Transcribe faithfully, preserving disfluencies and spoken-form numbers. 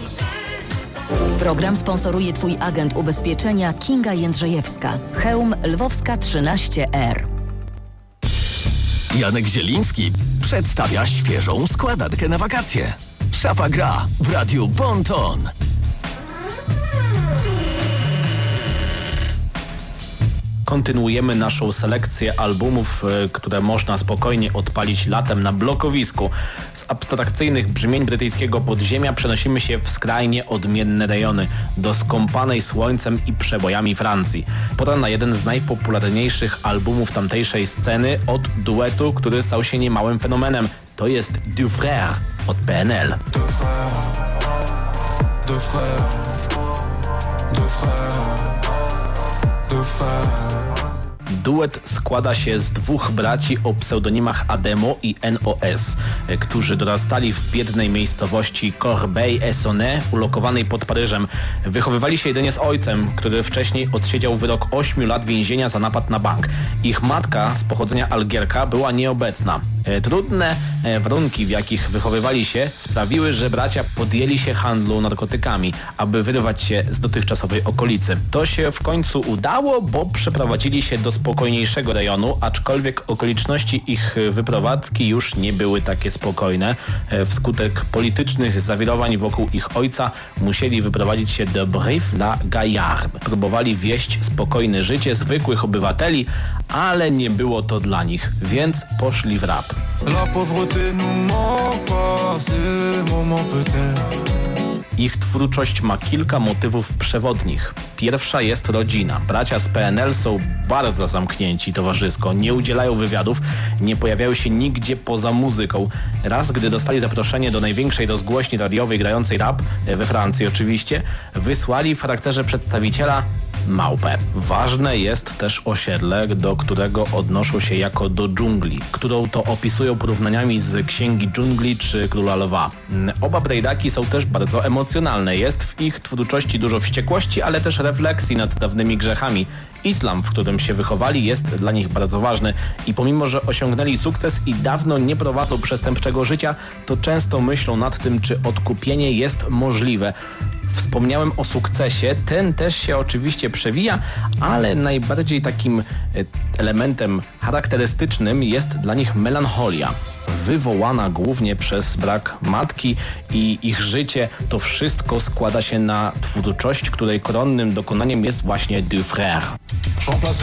Program sponsoruje Twój agent ubezpieczenia Kinga Jędrzejewska. Chełm Lwowska trzynaście R. Janek Zieliński przedstawia świeżą składankę na wakacje. Szafa gra w radiu Bon Ton. Kontynuujemy naszą selekcję albumów, które można spokojnie odpalić latem na blokowisku. Z abstrakcyjnych brzmień brytyjskiego podziemia przenosimy się w skrajnie odmienne rejony, do skąpanej słońcem i przebojami Francji. Pora na jeden z najpopularniejszych albumów tamtejszej sceny od duetu, który stał się niemałym fenomenem. To jest Deux Frères od P N L. Deux frères, deux frères, deux frères, deux frères. Duet składa się z dwóch braci o pseudonimach Ademo i N O S, którzy dorastali w biednej miejscowości Corbeil-Essonnes, ulokowanej pod Paryżem. Wychowywali się jedynie z ojcem, który wcześniej odsiedział wyrok ośmiu lat więzienia za napad na bank. Ich matka z pochodzenia Algierka była nieobecna. Trudne warunki, w jakich wychowywali się, sprawiły, że bracia podjęli się handlu narkotykami, aby wyrwać się z dotychczasowej okolicy. To się w końcu udało, bo przeprowadzili się do spokojniejszego rejonu, aczkolwiek okoliczności ich wyprowadzki już nie były takie spokojne. Wskutek politycznych zawirowań wokół ich ojca musieli wyprowadzić się do Brive-la-Gaillarde. Próbowali wieść spokojne życie zwykłych obywateli, ale nie było to dla nich, więc poszli w rap. La pauvreté nous manque pas, c'est moment peut-être. Ich twórczość ma kilka motywów przewodnich. Pierwsza jest rodzina. Bracia z P N L są bardzo zamknięci towarzysko, nie udzielają wywiadów, nie pojawiają się nigdzie poza muzyką. Raz, gdy dostali zaproszenie do największej rozgłośni radiowej grającej rap, we Francji oczywiście, wysłali w charakterze przedstawiciela małpę. Ważne jest też osiedle, do którego odnoszą się jako do dżungli, którą to opisują porównaniami z Księgi Dżungli czy Króla Lwa. Oba brejdaki są też bardzo emocjonalne. Jest w ich twórczości dużo wściekłości, ale też refleksji nad dawnymi grzechami. Islam, w którym się wychowali, jest dla nich bardzo ważny i pomimo, że osiągnęli sukces i dawno nie prowadzą przestępczego życia, to często myślą nad tym, czy odkupienie jest możliwe. Wspomniałem o sukcesie, ten też się oczywiście przewija, ale najbardziej takim elementem charakterystycznym jest dla nich melancholia, wywołana głównie przez brak matki i ich życie. To wszystko składa się na twórczość, której koronnym dokonaniem jest właśnie Deux Frères.